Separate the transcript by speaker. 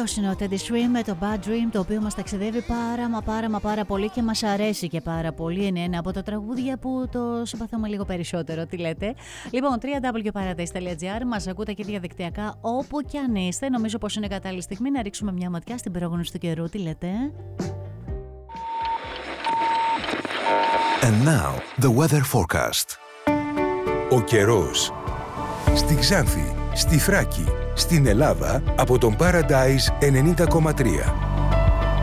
Speaker 1: Αυτός είναι ο Teddy Swims με το Bad Dream, το οποίο μας ταξιδεύει πάρα πολύ και μας αρέσει και πάρα πολύ. Είναι ένα από τα τραγούδια που το συμπαθούμε λίγο περισσότερο. Τι λέτε? Λοιπόν, www.paradise.gr, μας ακούτε και διαδικτυακά όπου κι αν είστε. Νομίζω πως είναι κατάλληλη στιγμή να ρίξουμε μια ματιά στην πρόγνωση του καιρού. Τι λέτε?
Speaker 2: And now, the weather forecast. Ο καιρός. Στη Ξάνθη, στη Θράκη, στην Ελλάδα, από τον Paradise 90,3.